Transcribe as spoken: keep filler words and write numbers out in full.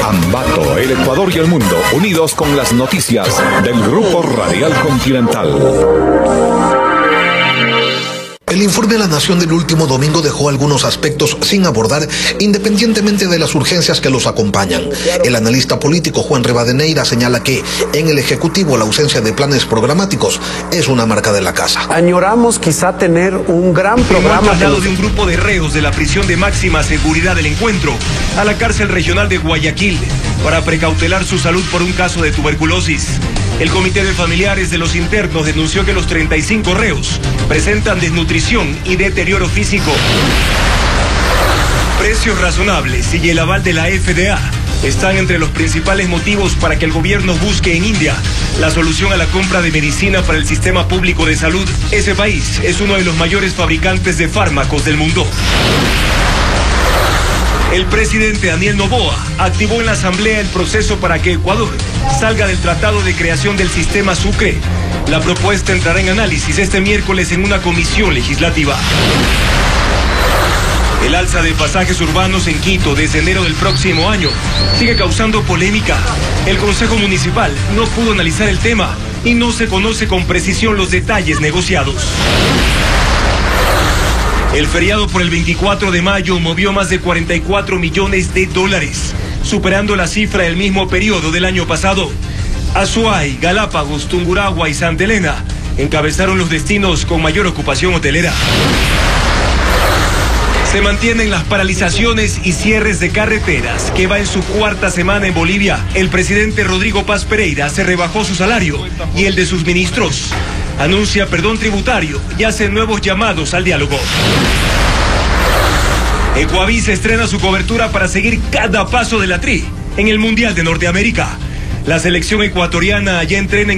Ambato, el Ecuador y el mundo, unidos con las noticias del Grupo Radial Continental. El informe a la Nación del último domingo dejó algunos aspectos sin abordar, independientemente de las urgencias que los acompañan. El analista político Juan Rivadeneira señala que en el Ejecutivo la ausencia de planes programáticos es una marca de la casa. Añoramos quizá tener un gran programa. El traslado de un grupo de reos de la prisión de máxima seguridad del Encuentro a la cárcel regional de Guayaquil para precautelar su salud por un caso de tuberculosis. El Comité de Familiares de los Internos denunció que los treinta y cinco reos presentan desnutrición y deterioro físico. Precios razonables y el aval de la F D A están entre los principales motivos para que el gobierno busque en India la solución a la compra de medicina para el sistema público de salud. Ese país es uno de los mayores fabricantes de fármacos del mundo. El presidente Daniel Noboa activó en la Asamblea el proceso para que Ecuador salga del Tratado de Creación del Sistema Sucre. La propuesta entrará en análisis este miércoles en una comisión legislativa. El alza de pasajes urbanos en Quito desde enero del próximo año sigue causando polémica. El Consejo Municipal no pudo analizar el tema y no se conoce con precisión los detalles negociados. El feriado por el veinticuatro de mayo movió más de cuarenta y cuatro millones de dólares, superando la cifra del mismo periodo del año pasado. Azuay, Galápagos, Tungurahua y Santa Elena encabezaron los destinos con mayor ocupación hotelera. Se mantienen las paralizaciones y cierres de carreteras, que va en su cuarta semana en Bolivia. El presidente Rodrigo Paz Pereira se rebajó su salario y el de sus ministros. Anuncia perdón tributario y hace nuevos llamados al diálogo. Ecuavisa estrena su cobertura para seguir cada paso de la Tri en el Mundial de Norteamérica. La selección ecuatoriana ya entrena en